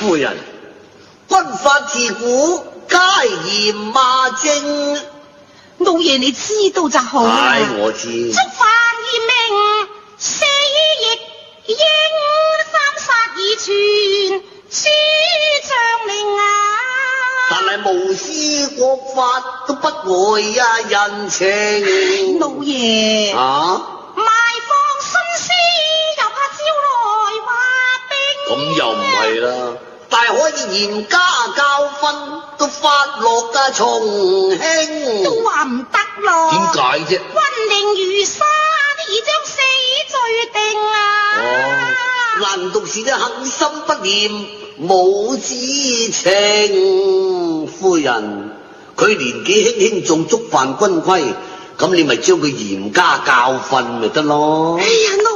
夫人，軍法自古皆嚴罵正。 老爺你知道就好啦。 唉，我知。 觸犯嚴明，死亦應三殺而全，諸將令啊！ 但係無私國法都不礙人情。 老爺啊？ 埋放徇私，又怕招來話兵。 咁又唔係啦，但係可以嚴加教訓，都發落從輕。 都話唔得咯。 點解啫？ 軍令如山，已將死罪定啊！ 哦，難道是啲狠心不念母子情？夫人，佢年紀輕輕仲觸犯軍規，咁你咪將佢嚴加教訓咪得咯？ 哎呀，老